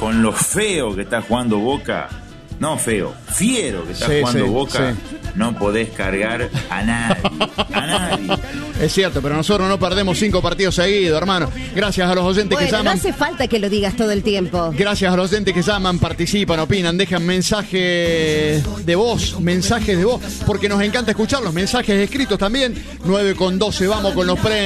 con lo feo que está jugando Boca, no feo, fiero que está jugando Boca, no podés cargar a nadie. Es cierto, pero nosotros no perdemos 5 partidos seguidos, hermano. Gracias a los oyentes que llaman. No hace falta que lo digas todo el tiempo. Gracias a los oyentes que llaman, participan, opinan, dejan mensajes de voz, porque nos encanta escucharlos, mensajes escritos también. 9:12, vamos con los premios.